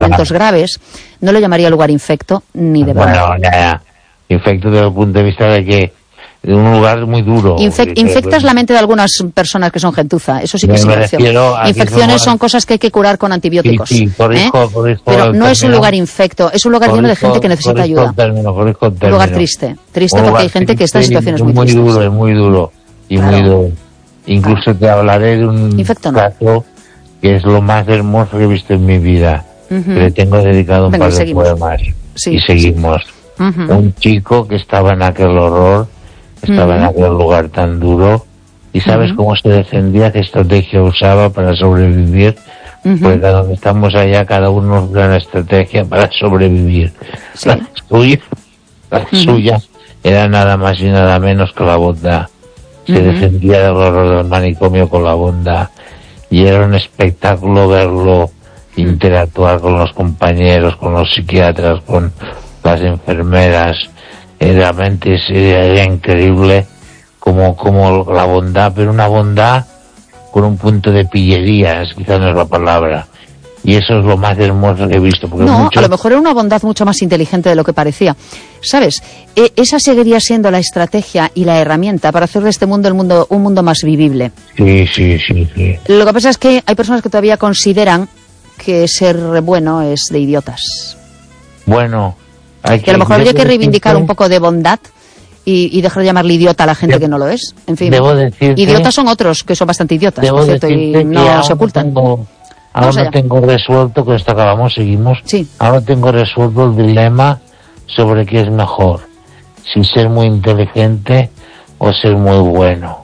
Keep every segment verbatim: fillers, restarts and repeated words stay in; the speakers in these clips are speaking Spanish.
eventos graves, no lo llamaría lugar infecto ni de bueno, broma. ya, ya. Infecto desde el punto de vista de que de un lugar muy duro. Infec infectas la mente de algunas personas que son gentuza, eso sí que es infección. Infecciones son cosas que hay que curar con antibióticos. Sí, sí, corrijo, ¿eh? corrijo Pero no es un término. lugar infecto, es un lugar Corrijo, lleno de gente que necesita corrijo ayuda. Término, corrijo Un lugar triste, triste porque hay gente que está en situaciones muy, muy tristes. duro, es muy duro y Claro. muy duro. Incluso te hablaré de un Infecto no. caso que es lo más hermoso que he visto en mi vida. Uh-huh. Que le tengo dedicado un Venga, par de seguimos. poemas. Sí, y seguimos. Sí. Uh-huh. Un chico que estaba en aquel horror, estaba uh-huh. en aquel lugar tan duro, y sabes uh-huh. cómo se defendía, qué estrategia usaba para sobrevivir. Uh-huh. Porque donde estamos allá, cada uno usa una estrategia para sobrevivir. Sí. La suya, la uh-huh. suya era nada más y nada menos que la bondad. Se uh-huh. defendía del horror del manicomio con la bondad. Y era un espectáculo verlo interactuar con los compañeros, con los psiquiatras, con las enfermeras. Realmente era, era increíble como, como la bondad, pero una bondad con un punto de pillería, es, quizás no es la palabra. Y eso es lo más hermoso que he visto. Porque no, mucho... a lo mejor era una bondad mucho más inteligente de lo que parecía. ¿Sabes? E esa seguiría siendo la estrategia y la herramienta para hacer de este mundo, el mundo un mundo más vivible. Sí, sí, sí, sí. Lo que pasa es que hay personas que todavía consideran que ser bueno es de idiotas. Bueno, hay que... que a lo mejor habría que reivindicar un poco de bondad y, y dejar de llamarle idiota a la gente de... que no lo es. En fin, debo decirte... idiotas son otros que son bastante idiotas, debo por cierto, y no se ocultan. Tengo... Ahora no tengo resuelto, con esto acabamos, seguimos. Sí. Ahora tengo resuelto el dilema sobre qué es mejor, si ser muy inteligente o ser muy bueno.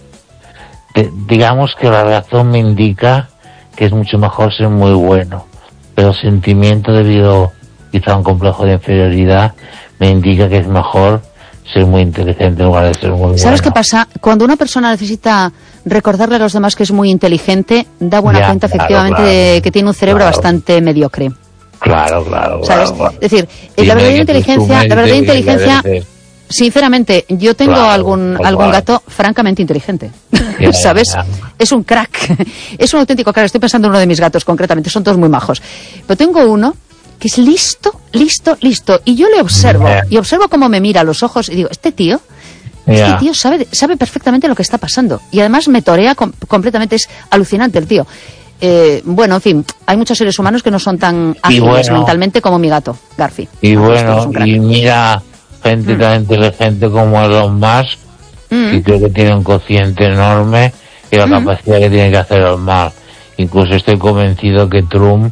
De, digamos que la razón me indica que es mucho mejor ser muy bueno, pero el sentimiento debido quizá a un complejo de inferioridad me indica que es mejor ser muy inteligente en lugar de ser muy bueno. ¿Sabes qué pasa? Cuando una persona necesita recordarle a los demás que es muy inteligente, da buena ya, cuenta, claro, efectivamente, claro, de que tiene un cerebro claro. bastante mediocre. Claro, claro, ¿sabes? Claro, claro. Es decir, sí, la verdadera inteligencia, la verdadera inteligencia, sinceramente, yo tengo claro, algún claro. algún gato francamente inteligente, ya, ¿sabes? Ya. Es un crack, es un auténtico crack. Estoy pensando en uno de mis gatos concretamente, son todos muy majos. Pero tengo uno que es listo, listo, listo. Y yo le observo, yeah. y observo cómo me mira a los ojos y digo, este tío, yeah. este tío sabe, sabe perfectamente lo que está pasando. Y además me torea com completamente, es alucinante el tío. Eh, bueno, en fin, hay muchos seres humanos que no son tan ágiles bueno, mentalmente como mi gato, Garfi. Y bueno, y mira, gente mm. tan inteligente como Elon Musk, mm. que creo que tiene un cociente enorme y la mm. capacidad que tiene que hacer el mal. Incluso estoy convencido que Trump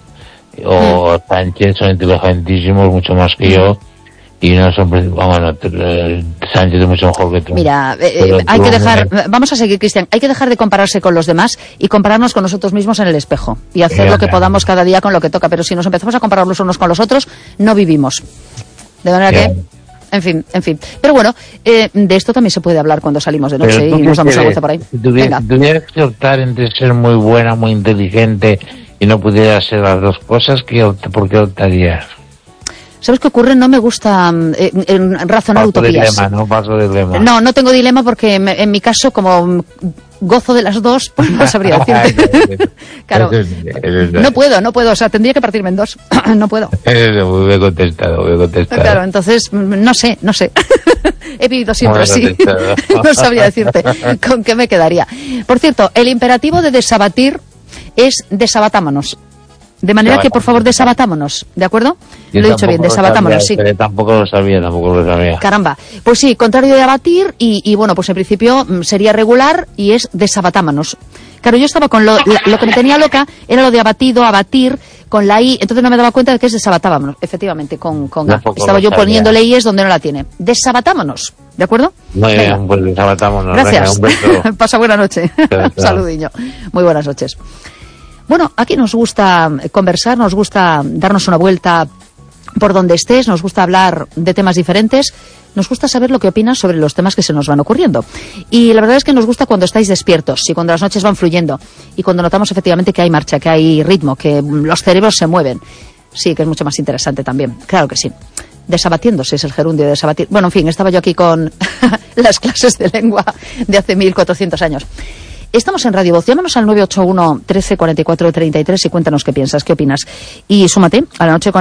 o mm. Sánchez son inteligentísimos, mucho más que mm. yo, y no son, bueno, Sánchez es mucho mejor que Trump. Mira, eh, hay Trump, que dejar, eh, vamos a seguir, Cristian, hay que dejar de compararse con los demás y compararnos con nosotros mismos en el espejo y hacer yeah, lo que yeah. podamos cada día con lo que toca, pero si nos empezamos a comparar los unos con los otros, no vivimos. De manera yeah. que, en fin, en fin. Pero bueno, eh, de esto también se puede hablar cuando salimos de noche y nos damos una vuelta por ahí. Si tuvieras tuviera que optar entre ser muy buena, muy inteligente y no pudiera ser las dos cosas, ¿por qué optarías? ¿Sabes qué ocurre? No me gusta eh, razonar Paso utopías. Dilema, no paso dilema. No, no tengo dilema porque me, en mi caso, como gozo de las dos, pues no sabría decirte. Claro, no puedo, no puedo, o sea, tendría que partirme en dos. No puedo. Muy contestado, muy contestado. Claro, entonces, no sé, no sé. He vivido siempre así. No sabría decirte con qué me quedaría. Por cierto, el imperativo de desabatir es desabatámonos. De manera que, por favor, desabatámonos, ¿de acuerdo? Yo lo he dicho bien, desabatámonos, sabía, sí. Tampoco lo sabía, tampoco lo sabía. Caramba. Pues sí, contrario de abatir, y, y bueno, pues en principio sería regular y es desabatámonos. Claro, yo estaba con lo, la, lo que me tenía loca era lo de abatido, abatir, con la I, entonces no me daba cuenta de que es desabatámonos, efectivamente, con, con G. Estaba yo poniéndole I es donde no la tiene. Desabatámonos, ¿de acuerdo? Muy Venga. bien, pues desabatámonos. Gracias. Venga, un Pasa buena noche. Saludiño. Muy buenas noches. Bueno, aquí nos gusta conversar, nos gusta darnos una vuelta por donde estés, nos gusta hablar de temas diferentes, nos gusta saber lo que opinas sobre los temas que se nos van ocurriendo. Y la verdad es que nos gusta cuando estáis despiertos y cuando las noches van fluyendo y cuando notamos efectivamente que hay marcha, que hay ritmo, que los cerebros se mueven. Sí, que es mucho más interesante también, claro que sí. Desabatiéndose es el gerundio de desabatir. Bueno, en fin, estaba yo aquí con las clases de lengua de hace mil cuatrocientos años. Estamos en Radio Voz. Llámanos al nueve ocho uno, trece, cuarenta y cuatro, treinta y tres y cuéntanos qué piensas, qué opinas. Y súmate a la noche con